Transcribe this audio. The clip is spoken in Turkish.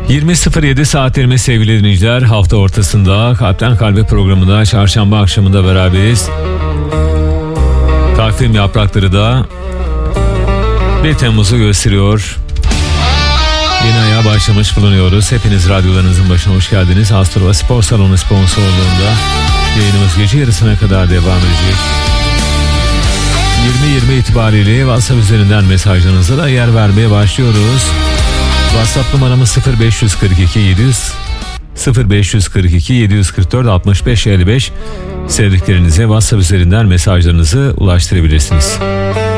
20.07 saatlerimiz sevgili dinleyiciler. Hafta ortasında Kalpten Kalbe programında çarşamba akşamında beraberiz. Takvim yaprakları da 1 Temmuz'u gösteriyor. Yeni aya başlamış bulunuyoruz. Hepiniz radyolarınızın başına hoş geldiniz. Astrova Spor Salonu sponsorluğunda yayınımız gece yarısına kadar devam edecek. 20.20 itibariyle WhatsApp üzerinden mesajlarınıza da yer vermeye başlıyoruz. WhatsApp numaramız 0542 744 65 55. Sevdiklerinize WhatsApp üzerinden mesajlarınızı ulaştırabilirsiniz.